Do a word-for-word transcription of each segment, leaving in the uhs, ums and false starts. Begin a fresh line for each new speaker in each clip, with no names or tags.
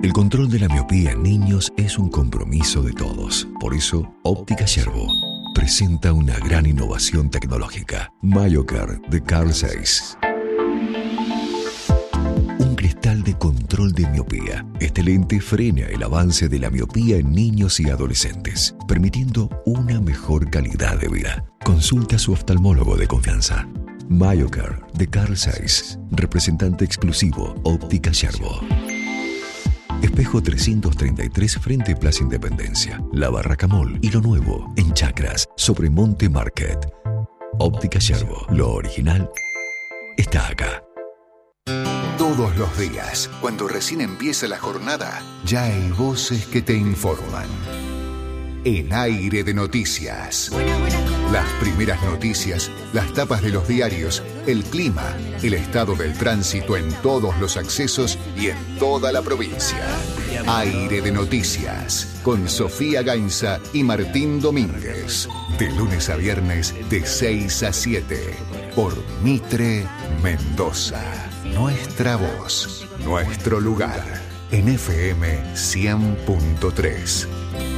El control de la miopía en niños es un compromiso de todos. Por eso, Óptica Yerbo presenta una gran innovación tecnológica. MyoCare de Carl Zeiss. Un cristal de control de miopía. Este lente frena el avance de la miopía en niños y adolescentes, permitiendo una mejor calidad de vida. Consulta a su oftalmólogo de confianza. MyoCare de Carl Zeiss, representante exclusivo Óptica Yerbo. Espejo trescientos treinta y tres frente Plaza Independencia, La Barraca Mall y lo nuevo en Chacras sobre Monte Market. Óptica Yerbo, lo original está acá.
Todos los días, cuando recién empieza la jornada, ya hay voces que te informan. En Aire de Noticias. Las primeras noticias, las tapas de los diarios, el clima, el estado del tránsito en todos los accesos y en toda la provincia. Aire de Noticias, con Sofía Gainza y Martín Domínguez. De lunes a viernes, de seis a siete. Por Mitre Mendoza. Nuestra voz, nuestro lugar. En F M cien punto tres.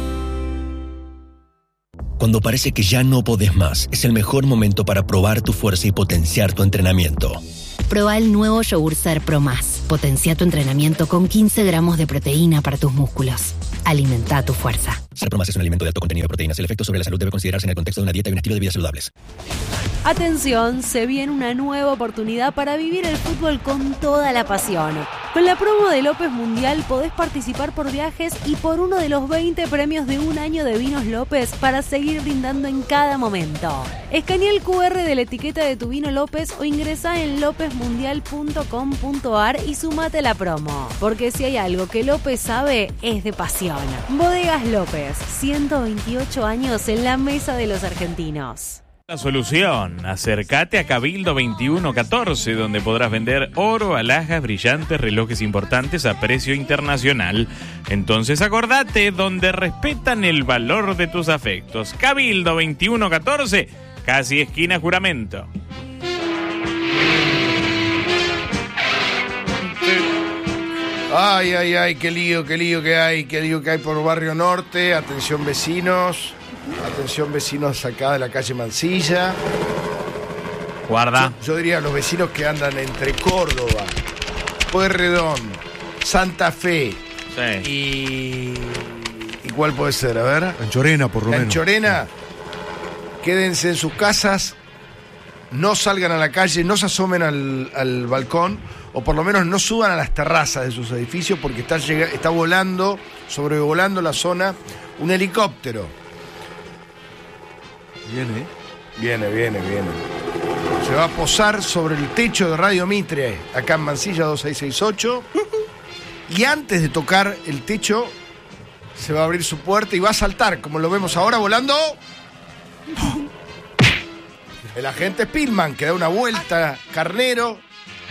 Cuando parece que ya no podés más, es el mejor momento para probar tu fuerza y potenciar tu entrenamiento.
Proba el nuevo yogur Ser Pro Más. Potencia tu entrenamiento con quince gramos de proteína para tus músculos. Alimenta tu fuerza.
Ser Pro Más es un alimento de alto contenido de proteínas. El efecto sobre la salud debe considerarse en el contexto de una dieta y un estilo de vida saludables.
Atención, se viene una nueva oportunidad para vivir el fútbol con toda la pasión. Con la promo de López Mundial podés participar por viajes y por uno de los veinte premios de un año de Vinos López para seguir brindando en cada momento. Escanea el cu erre de la etiqueta de tu vino López o ingresa en lópez mundial punto com punto a r y sumate a la promo. Porque si hay algo que López sabe, es de pasión. Bodegas López, ciento veintiocho años en la mesa de los argentinos.
La solución, acércate a Cabildo veintiuno catorce, donde podrás vender oro, alhajas, brillantes, relojes importantes a precio internacional. Entonces acordate, donde respetan el valor de tus afectos. Cabildo veintiuno catorce, casi esquina Juramento.
Ay, ay, ay, qué lío, qué lío que hay, qué lío que hay por Barrio Norte. Atención vecinos. Atención vecinos acá de la calle Mansilla.
Guarda.
Yo, yo diría a los vecinos que andan entre Córdoba, Pueyrredón, Santa Fe
sí.
y... ¿Y cuál puede ser? A ver.
Anchorena, por lo menos.
Anchorena. Quédense en sus casas, no salgan a la calle, no se asomen al, al balcón, o por lo menos no suban a las terrazas de sus edificios porque está, llega, está volando, sobrevolando la zona, un helicóptero.
Viene,
Viene, viene, viene. Se va a posar sobre el techo de Radio Mitre, acá en Mansilla dos seis seis ocho. Y antes de tocar el techo, se va a abrir su puerta y va a saltar, como lo vemos ahora, volando. El agente Spillman, que da una vuelta, carnero.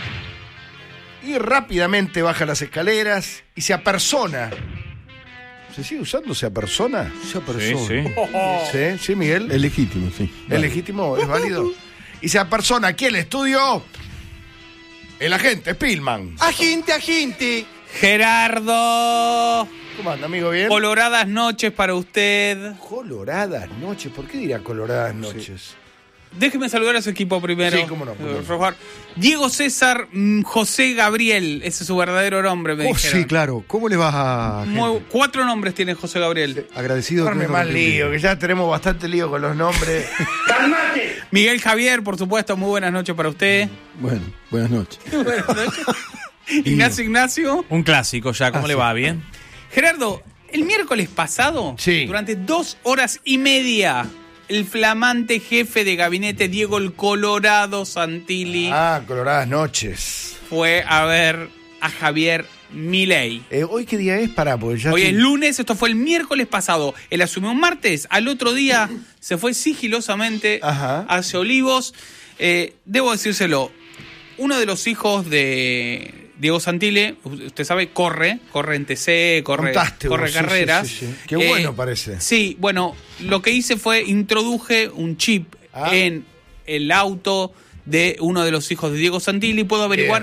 Y rápidamente baja las escaleras y se apersona. ¿Se sigue usando se apersona?
Se apersona.
Sí, sí.
¿Sí? ¿Sí, Miguel?
Es legítimo, sí.
¿Es
Vale.
legítimo? ¿Es válido? Y se apersona aquí en el estudio el agente Spillman.
Agente, agente.
Gerardo.
¿Cómo anda, amigo? ¿Bien?
Coloradas noches para usted.
Coloradas noches. ¿Por qué diría coloradas noches?
Sí. Déjeme saludar a su equipo primero.
Sí, cómo no. Cómo no.
Por favor. Diego César mm, José Gabriel. Ese es su verdadero nombre, me
Oh,
dijeron.
sí, claro. ¿Cómo le vas a...?
Muy- cuatro nombres tiene José Gabriel.
Sí, agradecido.
Darme
que no
más
me
lío, que ya tenemos bastante lío con los nombres.
Miguel Javier, por supuesto, muy buenas noches para usted.
Bueno, buenas noches.
Buenas noches. Ignacio Ignacio.
Un clásico ya, ¿cómo
Ah,
le
sí.
va? ¿Bien?
Gerardo, el miércoles pasado,
Sí.
durante dos horas y media, el flamante jefe de gabinete Diego el Colorado Santilli
Ah, coloradas noches.
fue a ver a Javier Milei.
Eh, ¿Hoy qué día es? Pará, porque ya...
Hoy
estoy-
es lunes, esto fue el miércoles pasado. Él asumió un martes, al otro día se fue sigilosamente
Ajá.
hacia Olivos. Eh, debo decírselo, uno de los hijos de Diego Santilli, usted sabe, corre, corre en T C, corre,
Contaste
corre
vos, sí,
carreras.
sí, sí, sí. Qué bueno parece.
Sí, bueno, lo que hice fue introduje un chip
Ah.
en el auto de uno de los hijos de Diego Santilli. Puedo averiguar
Bien.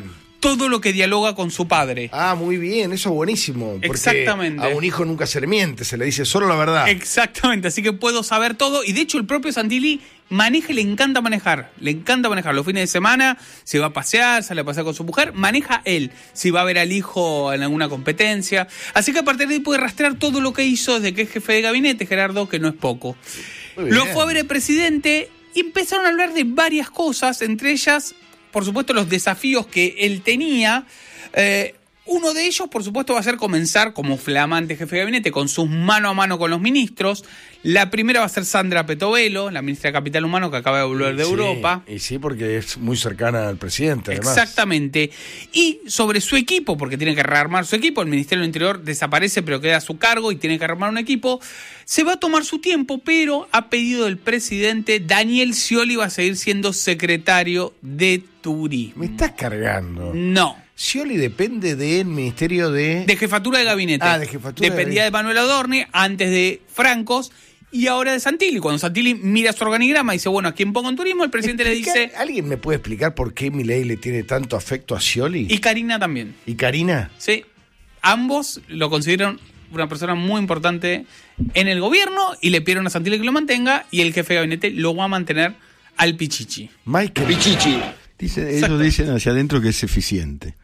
todo lo que dialoga con su padre.
Ah, muy bien, eso es buenísimo. Porque
Exactamente.
a un hijo nunca se le miente, se le dice solo la verdad.
Exactamente, así que puedo saber todo. Y de hecho el propio Santilli maneja y le encanta manejar. Le encanta manejar los fines de semana, se va a pasear, sale a pasear con su mujer, maneja él. Si va a ver al hijo en alguna competencia. Así que a partir de ahí puede rastrear todo lo que hizo desde que es jefe de gabinete, Gerardo, que no es poco. Lo fue a ver el presidente y empezaron a hablar de varias cosas, entre ellas, por supuesto, los desafíos que él tenía. Eh, uno de ellos, por supuesto, va a ser comenzar como flamante jefe de gabinete con sus mano a mano con los ministros. La primera va a ser Sandra Petovelo, la ministra de Capital Humano que acaba de volver de
Sí,
Europa.
Y sí, porque es muy cercana al presidente, además.
Exactamente. Y sobre su equipo, porque tiene que rearmar su equipo, el Ministerio del Interior desaparece pero queda a su cargo y tiene que rearmar un equipo. Se va a tomar su tiempo, pero a pedido del presidente, Daniel Scioli va a seguir siendo secretario de Turismo.
Me estás cargando.
No.
Scioli depende del Ministerio de...
De jefatura de gabinete.
Ah, de jefatura de
Dependía de Manuel Adorni, antes de Francos y ahora de Santilli. Cuando Santilli mira su organigrama y dice, bueno, ¿a quién pongo en turismo? El presidente le
Explica-
dice...
¿Alguien me puede explicar por qué Milei le tiene tanto afecto a Scioli?
Y Karina también.
¿Y Karina?
Sí. Ambos lo consideran una persona muy importante en el gobierno y le pidieron a Santilli que lo mantenga y el jefe de gabinete lo va a mantener al Pichichi.
Michael Pichichi.
Dicen, ellos dicen hacia adentro que es eficiente.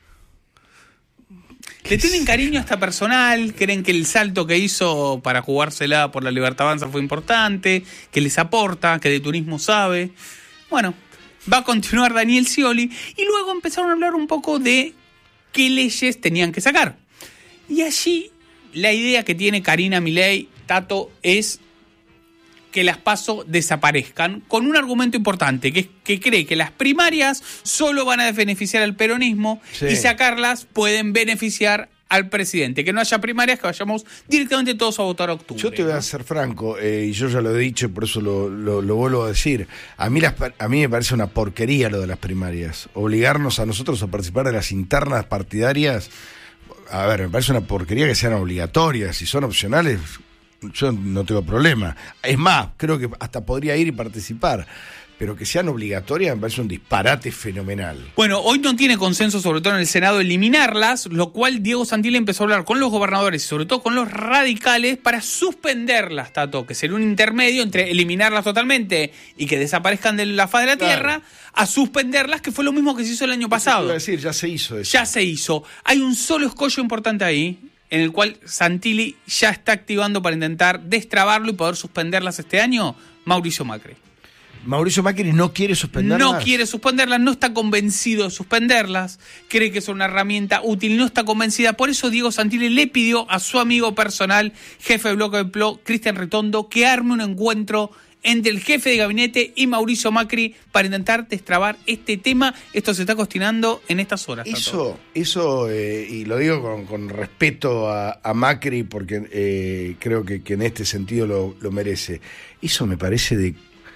Le tienen cariño hasta personal, creen que el salto que hizo para jugársela por la Libertad Avanza fue importante, que les aporta, que de turismo sabe. Bueno, va a continuar Daniel Scioli y luego empezaron a hablar un poco de qué leyes tenían que sacar. Y allí la idea que tiene Karina Milei, Tato, es que las PASO desaparezcan, con un argumento importante, que es que cree que las primarias solo van a beneficiar al peronismo
Sí.
y sacarlas pueden beneficiar al presidente. Que no haya primarias, que vayamos directamente todos a votar a octubre.
Yo te voy a ser franco, eh, y yo ya lo he dicho y por eso lo, lo, lo vuelvo a decir. A mí, las, a mí me parece una porquería lo de las primarias. Obligarnos a nosotros a participar de las internas partidarias, a ver, me parece una porquería que sean obligatorias. Si son opcionales, yo no tengo problema. Es más, creo que hasta podría ir y participar. Pero que sean obligatorias me parece un disparate fenomenal.
Bueno, hoy no tiene consenso, sobre todo en el Senado, eliminarlas, lo cual Diego Santilli empezó a hablar con los gobernadores y sobre todo con los radicales para suspenderlas, Tato, que sería un intermedio entre eliminarlas totalmente y que desaparezcan de la faz de la
Claro.
tierra, a suspenderlas, que fue lo mismo que se hizo el año pasado.
Iba a decir, ya se hizo eso.
Ya se hizo. Hay un solo escollo importante ahí, en el cual Santilli ya está activando para intentar destrabarlo y poder suspenderlas este año, Mauricio Macri.
Mauricio Macri no quiere suspenderlas.
No quiere suspenderlas, no está convencido de suspenderlas, cree que es una herramienta útil, no está convencida. Por eso Diego Santilli le pidió a su amigo personal, jefe de bloque de P L O, Cristian Ritondo, que arme un encuentro entre el jefe de gabinete y Mauricio Macri para intentar destrabar este tema. Esto se está cocinando en estas horas. Tato.
Eso, eso eh, y lo digo con, con respeto a, a Macri, porque eh, creo que, que en este sentido lo, lo merece. Eso me parece de...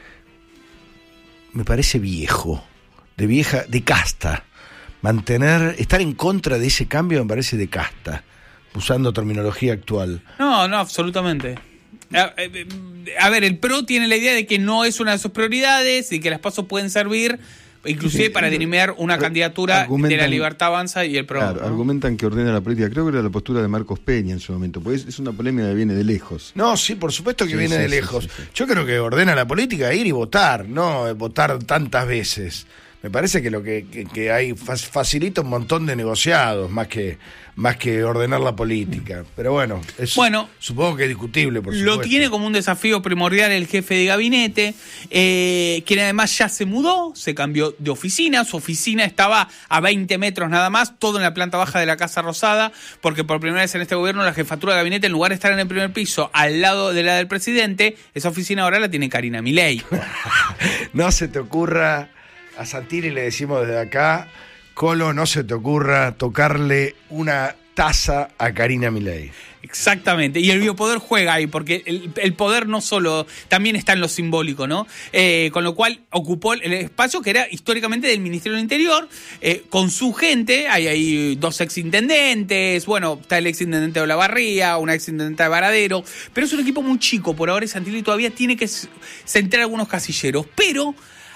me parece viejo, de vieja, de casta. Mantener, estar en contra de ese cambio me parece de casta, usando terminología actual.
No, no, absolutamente. A, a ver, el P R O tiene la idea de que no es una de sus prioridades y que las pasos pueden servir inclusive para delinear una candidatura
Argumentan-
de la Libertad Avanza y el P R O.
Claro,
¿no?
argumentan que ordena la política. Creo que era la postura de Marcos Peña en su momento, pues es una polémica que viene de lejos.
No, sí, por supuesto que
Sí,
viene
sí,
de
sí,
lejos.
sí, sí.
Yo creo que ordena la política ir y votar, no eh, votar tantas veces. Me parece que lo que, que, que hay fa- facilita un montón de negociados, más que más que ordenar la política. Pero bueno, es,
Bueno,
supongo que es discutible, por supuesto.
Lo tiene como un desafío primordial el jefe de gabinete, eh, quien además ya se mudó, se cambió de oficina, su oficina estaba a veinte metros nada más, todo en la planta baja de la Casa Rosada, porque por primera vez en este gobierno la jefatura de gabinete, en lugar de estar en el primer piso, al lado de la del presidente, esa oficina ahora la tiene Karina Milei.
No se te ocurra, a Santilli le decimos desde acá, Colo, no se te ocurra tocarle una taza a Karina Milei.
Exactamente, y el biopoder juega ahí, porque el, el poder no solo, también está en lo simbólico, ¿no? Eh, con lo cual ocupó el espacio que era históricamente del Ministerio del Interior, eh, con su gente, hay ahí dos exintendentes, bueno, está el exintendente de Olavarría, una exintendente de Varadero, pero es un equipo muy chico, por ahora y Santilli todavía tiene que centrar algunos casilleros, pero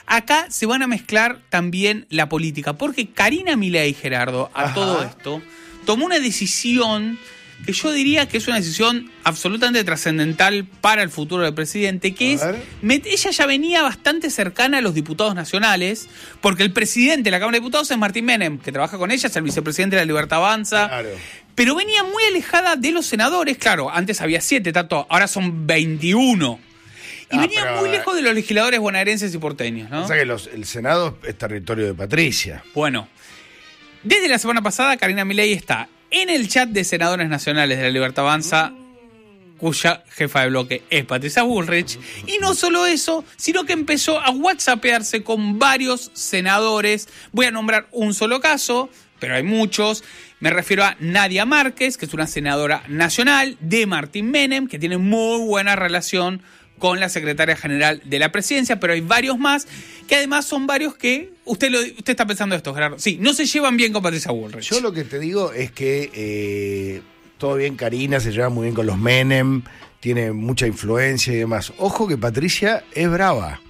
Acá se van a mezclar también la política, porque Karina Milei, Gerardo, a
Ajá.
todo esto, tomó una decisión que yo diría que es una decisión absolutamente trascendental para el futuro del presidente, que
A
es,
ver.
met- ella ya venía bastante cercana a los diputados nacionales, porque el presidente de la Cámara de Diputados es Martín Menem, que trabaja con ella, es el vicepresidente de la Libertad Avanza,
Claro.
pero venía muy alejada de los senadores, claro, antes había siete, Tato, ahora son veintiuno. Y
Ah,
venía
pero,
muy lejos de los legisladores bonaerenses y porteños, ¿no?
O sea que los- el Senado es territorio de Patricia.
Bueno, desde la semana pasada Karina Milei está en el chat de senadores nacionales de la Libertad Avanza, cuya jefa de bloque es Patricia Bullrich, y no solo eso, sino que empezó a whatsappearse con varios senadores. Voy a nombrar un solo caso, pero hay muchos. Me refiero a Nadia Márquez, que es una senadora nacional de Martín Menem, que tiene muy buena relación con la secretaria general de la presidencia, pero hay varios más, que además son varios que, usted lo, usted está pensando esto, Gerardo, sí, no se llevan bien con Patricia Bullrich.
Yo lo que te digo es que eh, todo bien, Karina se lleva muy bien con los Menem, tiene mucha influencia y demás. Ojo que Patricia es brava.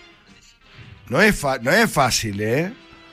No es, fa- no es fácil, ¿eh?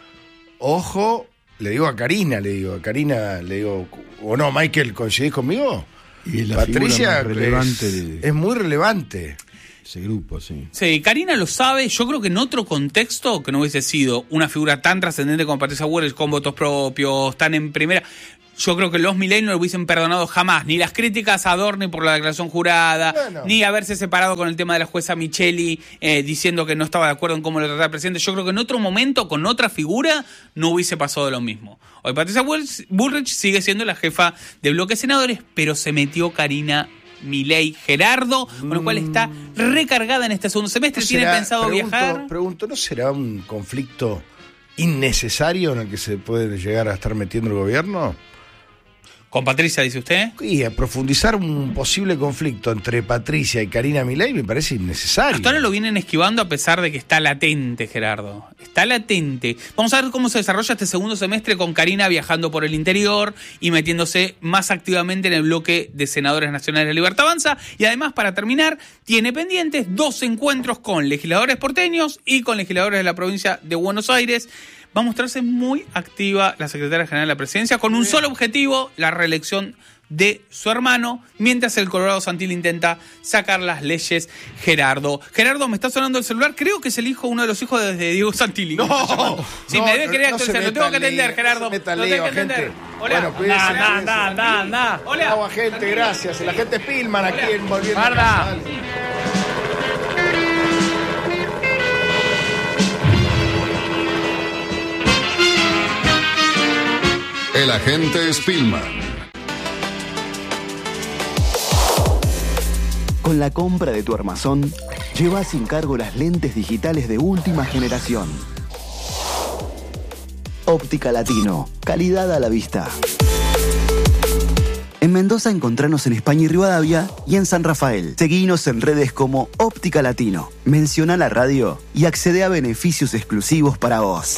Ojo, le digo a Karina, le digo, a Karina, le digo, ¿o no, Michael, coincidís conmigo?
Y es la
Patricia
figura más relevante
es,
de
es muy relevante.
ese grupo, sí.
Sí, Karina lo sabe. Yo creo que en otro contexto, que no hubiese sido una figura tan trascendente como Patricia Bullrich, con votos propios, tan en primera, yo creo que los Milei no le hubiesen perdonado jamás ni las críticas a Adorni por la declaración jurada,
Bueno.
ni haberse separado con el tema de la jueza Micheli, eh, diciendo que no estaba de acuerdo en cómo lo trataba el presidente. Yo creo que en otro momento, con otra figura, no hubiese pasado lo mismo. Hoy Patricia Bull- Bullrich sigue siendo la jefa de bloque de senadores, pero se metió Karina Milei, Gerardo, con lo cual está recargada en este segundo semestre.
¿No
¿Tiene
será-
pensado
pregunto,
viajar?
Pregunto, ¿no será un conflicto innecesario en el que se puede llegar a estar metiendo el gobierno?
¿Con Patricia, dice usted?
Y a profundizar un posible conflicto entre Patricia y Karina Milei me parece innecesario.
Hasta ahora lo vienen esquivando a pesar de que está latente, Gerardo. Está latente. Vamos a ver cómo se desarrolla este segundo semestre con Karina viajando por el interior y metiéndose más activamente en el bloque de senadores nacionales de Libertad Avanza. Y además, para terminar, tiene pendientes dos encuentros con legisladores porteños y con legisladores de la provincia de Buenos Aires. Va a mostrarse muy activa la secretaria general de la presidencia con un solo objetivo, la reelección de su hermano, mientras el Colorado Santilli intenta sacar las leyes. Gerardo. Gerardo, me está sonando el celular, creo que es el hijo, uno de los hijos de, de Diego Santilli.
No,
sí,
no,
me debe querer
no se
actualizar, lo tengo que
meta en
atender,
lío,
Gerardo.
no se meta en
Lo tengo
lío,
que atender.
gente.
Hola.
Bueno, cuídense,
Anda, anda,
cuídense.
anda, anda. Hola.
Chau, gente, gracias. El agente Spillman aquí en Volviendo a
Guarda.
Casa. Dale.
El agente Spillman.
Con la compra de tu armazón, lleva sin cargo las lentes digitales de última generación. Óptica Latino, calidad a la vista. En Mendoza encontranos en España y Rivadavia y en San Rafael. Seguinos en redes como Óptica Latino. Menciona la radio y accede a beneficios exclusivos para vos.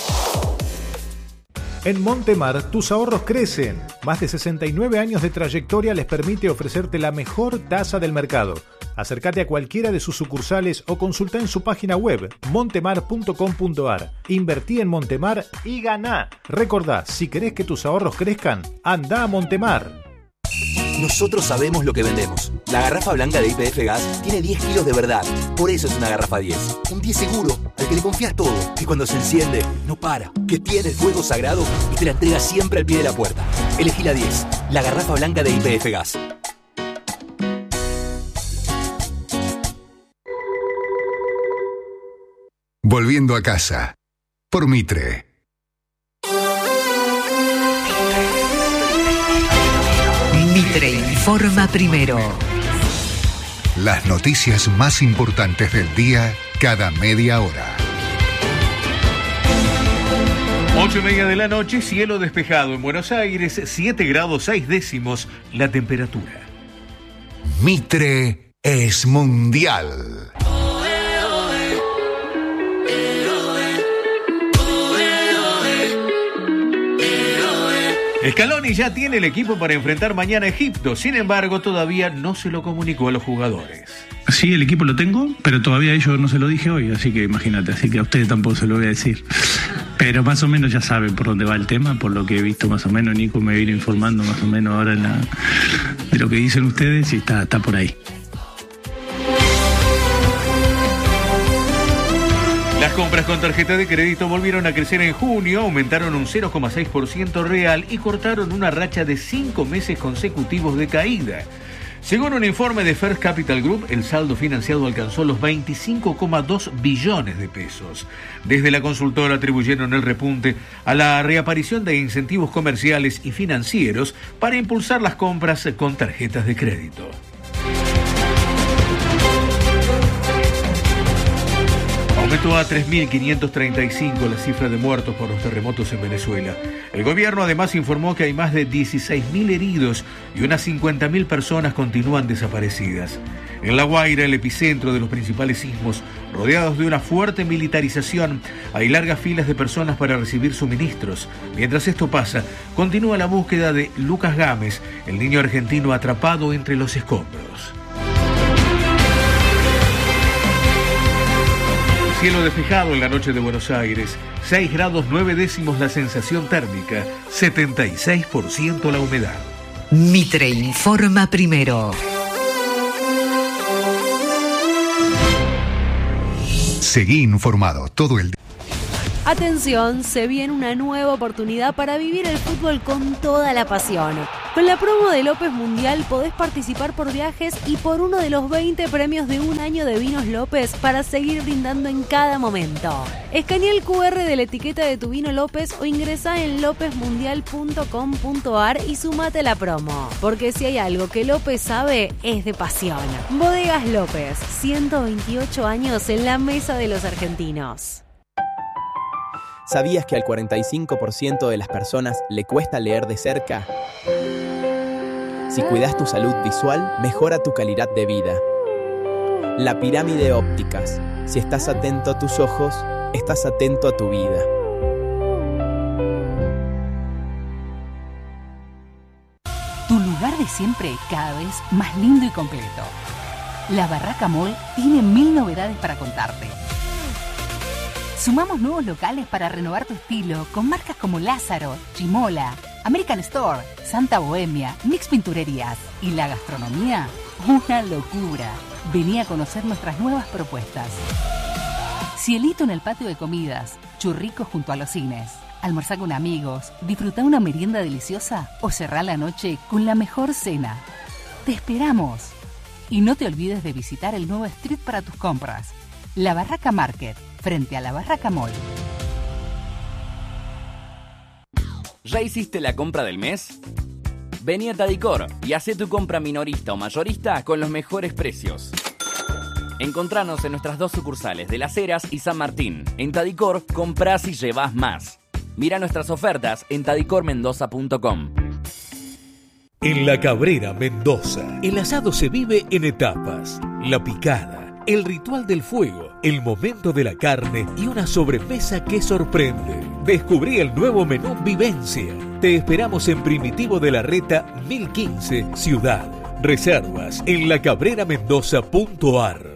En Montemar, tus ahorros crecen. Más de sesenta y nueve años de trayectoria les permite ofrecerte la mejor tasa del mercado. Acércate a cualquiera de sus sucursales o consulta en su página web montemar punto com punto ar. Invertí en Montemar y ganá. Recordá, si querés que tus ahorros crezcan, anda a Montemar.
Nosotros sabemos lo que vendemos. La garrafa blanca de Y P F Gas tiene diez kilos de verdad. Por eso es una garrafa diez. Un diez seguro, al que le confías todo. Que cuando se enciende, no para. Que tiene el fuego sagrado y te la entrega siempre al pie de la puerta. Elegí la diez. La garrafa blanca de Y P F Gas.
Volviendo a casa. Por Mitre.
Mitre informa primero.
Las noticias más importantes del día cada media hora.
Ocho y media de la noche, cielo despejado en Buenos Aires, siete grados seis décimos la temperatura.
Mitre es mundial.
Scaloni ya tiene el equipo para enfrentar mañana a Egipto, sin embargo todavía no se lo comunicó a los jugadores.
Sí, el equipo lo tengo, pero todavía yo no se lo dije hoy, así que imagínate, así que a ustedes tampoco se lo voy a decir. Pero más o menos ya saben por dónde va el tema, por lo que he visto más o menos. Nico me viene informando más o menos ahora en la, de lo que dicen ustedes y está, está por ahí.
Las compras con tarjeta de crédito volvieron a crecer en junio, aumentaron un cero coma seis por ciento real y cortaron una racha de cinco meses consecutivos de caída. Según un informe de First Capital Group, el saldo financiado alcanzó los veinticinco coma dos billones de pesos. Desde la consultora atribuyeron el repunte a la reaparición de incentivos comerciales y financieros para impulsar las compras con tarjetas de crédito. Aumentó a tres mil quinientos treinta y cinco la cifra de muertos por los terremotos en Venezuela. El gobierno además informó que hay más de dieciséis mil heridos y unas cincuenta mil personas continúan desaparecidas. En La Guaira, el epicentro de los principales sismos, rodeados de una fuerte militarización, hay largas filas de personas para recibir suministros. Mientras esto pasa, continúa la búsqueda de Lucas Gámez, el niño argentino atrapado entre los escombros. Cielo despejado en la noche de Buenos Aires, seis grados nueve décimos la sensación térmica, setenta y seis por ciento la humedad.
Mitre informa primero.
Seguí informado todo el día.
Atención, se viene una nueva oportunidad para vivir el fútbol con toda la pasión. Con la promo de López Mundial podés participar por viajes y por uno de los veinte premios de un año de Vinos López para seguir brindando en cada momento. Escanea el cu erre de la etiqueta de tu vino López o ingresá en lópez mundial punto com punto ar y sumate a la promo. Porque si hay algo que López sabe, es de pasión. Bodegas López, ciento veintiocho años en la mesa de los argentinos.
¿Sabías que al cuarenta y cinco por ciento de las personas le cuesta leer de cerca? Si cuidas tu salud visual, mejora tu calidad de vida. La pirámide ópticas. Si estás atento a tus ojos, estás atento a tu vida.
Tu lugar de siempre cada vez más lindo y completo. La Barraca Mall tiene mil novedades para contarte. Sumamos nuevos locales para renovar tu estilo con marcas como Lázaro, Chimola, American Store, Santa Bohemia, Mix Pinturerías y la gastronomía, una locura. Vení a conocer nuestras nuevas propuestas. Cielito en el patio de comidas, churricos junto a los cines, almorzá con amigos, disfrutá una merienda deliciosa o cerrá la noche con la mejor cena. ¡Te esperamos! Y no te olvides de visitar el nuevo street para tus compras, La Barraca Market, frente a la Barraca Mall.
¿Ya hiciste la compra del mes? Vení a Tadicor y hacé tu compra minorista o mayorista con los mejores precios. Encontranos en nuestras dos sucursales de Las Heras y San Martín. En Tadicor, comprás y llevás más. Mira nuestras ofertas en tadicor mendoza punto com.
En La Cabrera, Mendoza, el asado se vive en etapas. La picada, el ritual del fuego, el momento de la carne y una sobremesa que sorprende. Descubrí el nuevo menú Vivencia. Te esperamos en Primitivo de la Reta mil quince, Ciudad. Reservas en la cabrera mendoza punto ar.